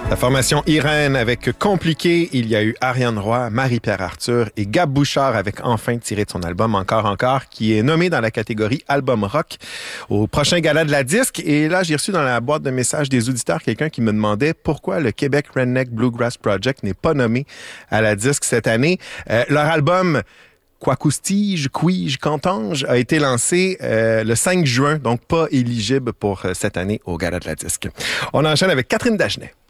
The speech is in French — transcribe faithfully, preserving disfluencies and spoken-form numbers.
La formation Irène avec Compliqué, il y a eu Ariane Roy, Marie-Pierre Arthur et Gab Bouchard avec Enfin tiré de son album Encore Encore, qui est nommé dans la catégorie Album Rock au prochain gala de la disque. Et là, j'ai reçu dans la boîte de messages des auditeurs quelqu'un qui me demandait pourquoi le Québec Redneck Bluegrass Project n'est pas nommé à la disque cette année. Euh, leur album Quacoustige, Quige, Cantange a été lancé euh, le cinq juin, donc pas éligible pour euh, cette année au gala de la disque. On enchaîne avec Catherine Dagenet.